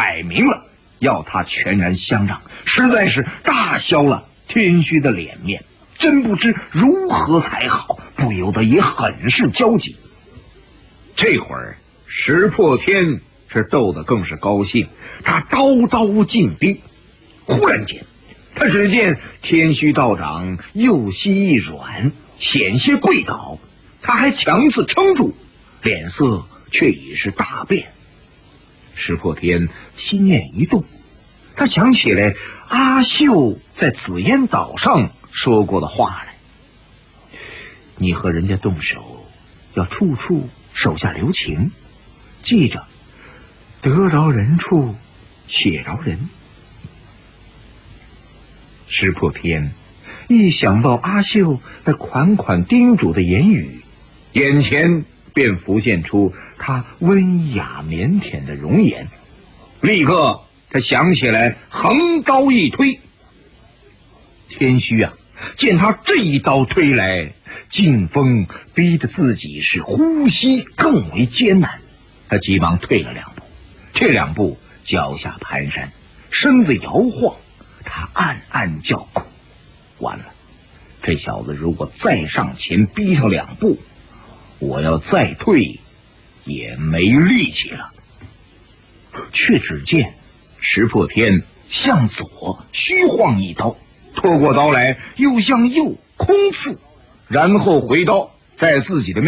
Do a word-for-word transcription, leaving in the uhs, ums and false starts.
摆明了要他全然相让，实在是大消了天虚的脸面，真不知如何才好，不由得也很是焦急。这会儿石破天是斗得更是高兴，他刀刀进逼。忽然间，他只见天虚道长右膝一软，险些跪倒，他还强自撑住，脸色却已是大变。石破天心念一动，他想起来阿秀在紫烟岛上说过的话来：你和人家动手，要处处手下留情，记着，得饶人处且饶人。石破天一想到阿秀那款款叮嘱的言语，眼前便浮现出他温雅腼腆的容颜，立刻他想起来横刀一推。天虚啊，见他这一刀推来，劲风逼得自己是呼吸更为艰难，他急忙退了两步，这两步脚下蹒跚，身子摇晃，他暗暗叫苦：完了，这小子如果再上前逼他两步，我要再退也没力气了。却只见石破天向左虚晃一刀，拖过刀来又向右空刺，然后回刀在自己的面